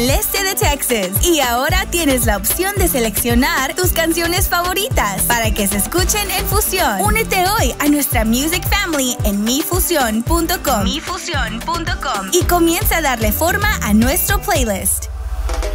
el este de Texas. Y ahora tienes la opción de seleccionar tus canciones favoritas para que se escuchen en fusión. Únete hoy a nuestra Music Family en mifusion.com y comienza a darle forma a nuestro playlist.